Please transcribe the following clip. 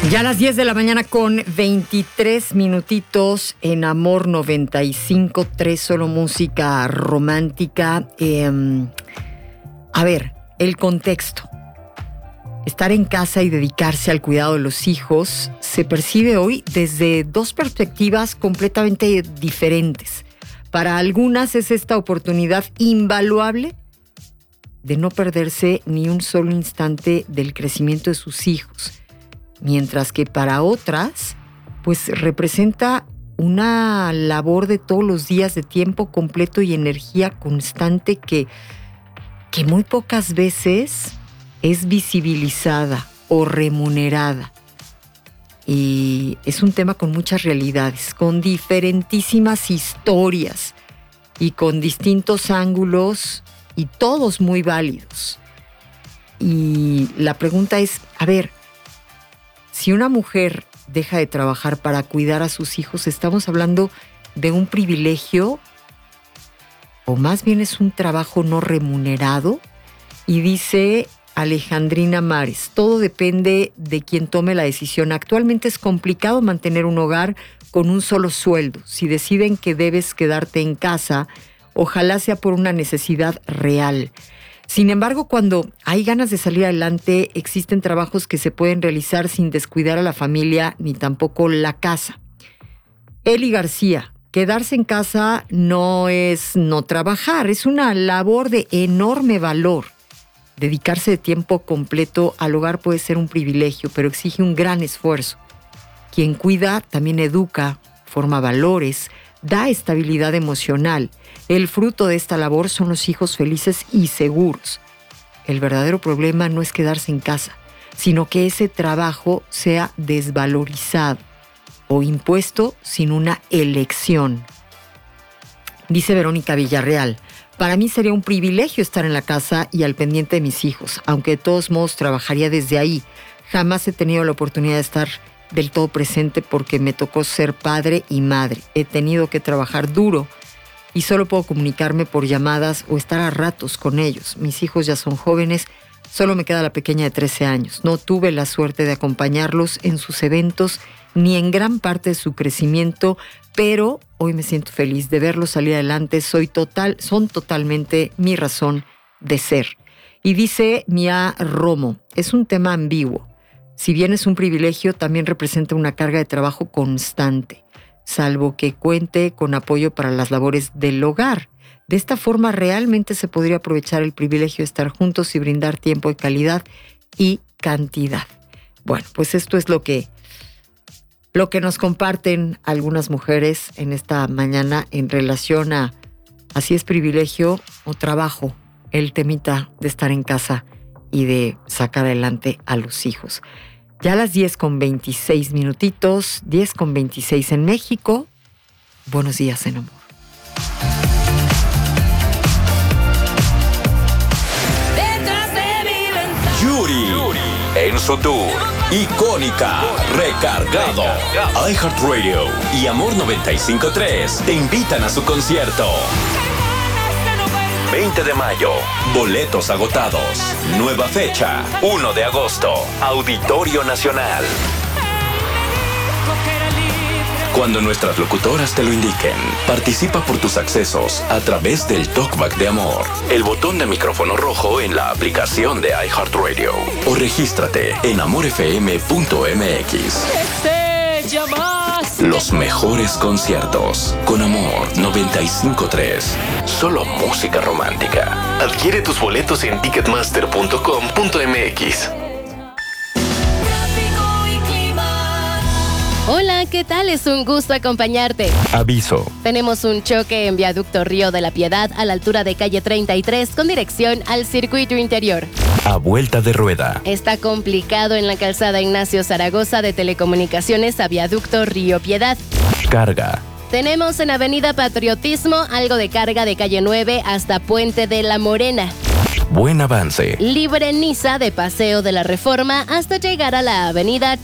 Ya a las 10 de la mañana con 23 minutitos en Amor 95.3, solo música romántica. A ver, el contexto. Estar en casa y dedicarse al cuidado de los hijos se percibe hoy desde dos perspectivas completamente diferentes. Para algunas es esta oportunidad invaluable de no perderse ni un solo instante del crecimiento de sus hijos, mientras que para otras, pues representa una labor de todos los días de tiempo completo y energía constante que muy pocas veces es visibilizada o remunerada. Y es un tema con muchas realidades, con diferentísimas historias y con distintos ángulos y todos muy válidos. Y la pregunta es, a ver, si una mujer deja de trabajar para cuidar a sus hijos, ¿estamos hablando de un privilegio o más bien es un trabajo no remunerado? Y dice Alejandrina Mares, todo depende de quien tome la decisión. Actualmente es complicado mantener un hogar con un solo sueldo. Si deciden que debes quedarte en casa, ojalá sea por una necesidad real. Sin embargo, cuando hay ganas de salir adelante, existen trabajos que se pueden realizar sin descuidar a la familia ni tampoco la casa. Eli García, quedarse en casa no es no trabajar, es una labor de enorme valor. Dedicarse de tiempo completo al hogar puede ser un privilegio, pero exige un gran esfuerzo. Quien cuida también educa, forma valores, da estabilidad emocional. El fruto de esta labor son los hijos felices y seguros. El verdadero problema no es quedarse en casa, sino que ese trabajo sea desvalorizado o impuesto sin una elección. Dice Verónica Villarreal, para mí sería un privilegio estar en la casa y al pendiente de mis hijos, aunque de todos modos trabajaría desde ahí. Jamás he tenido la oportunidad de estar del todo presente porque me tocó ser padre y madre. He tenido que trabajar duro y solo puedo comunicarme por llamadas o estar a ratos con ellos. Mis hijos ya son jóvenes, solo me queda la pequeña de 13 años. No tuve la suerte de acompañarlos en sus eventos ni en gran parte de su crecimiento, pero hoy me siento feliz de verlos salir adelante. Son totalmente mi razón de ser. Y dice Mia Romo, es un tema ambiguo. Si bien es un privilegio, también representa una carga de trabajo constante, salvo que cuente con apoyo para las labores del hogar. De esta forma realmente se podría aprovechar el privilegio de estar juntos y brindar tiempo de calidad y cantidad. Bueno, pues esto es lo que nos comparten algunas mujeres en esta mañana en relación a si es privilegio o trabajo el temita de estar en casa y de sacar adelante a los hijos. Ya a las 10 con 26 minutitos, 10 con 26 en México. Buenos días en Amor. Yuri en su tour icónica Recargado. iHeartRadio y Amor 95.3 te invitan a su concierto. 20 de mayo, boletos agotados. Nueva fecha, 1 de agosto, Auditorio Nacional. Cuando nuestras locutoras te lo indiquen, participa por tus accesos a través del Talkback de Amor, el botón de micrófono rojo en la aplicación de iHeartRadio o regístrate en amorfm.mx. Los mejores conciertos con Amor 95.3. Solo música romántica. Adquiere tus boletos en ticketmaster.com.mx. Hola, ¿qué tal? Es un gusto acompañarte. Aviso. Tenemos un choque en Viaducto Río de la Piedad a la altura de calle 33 con dirección al circuito interior. A vuelta de rueda. Está complicado en la calzada Ignacio Zaragoza de Telecomunicaciones a Viaducto Río Piedad. Carga. Tenemos en Avenida Patriotismo algo de carga de calle 9 hasta Puente de la Morena. Buen avance. Libre Niza de Paseo de la Reforma hasta llegar a la Avenida